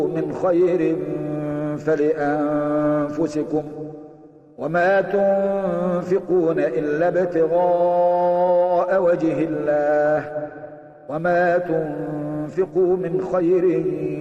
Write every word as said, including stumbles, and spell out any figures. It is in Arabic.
من خير فلأنفسكم وما تنفقون إلا ابتغاء وجه الله وما تنفقوا من خير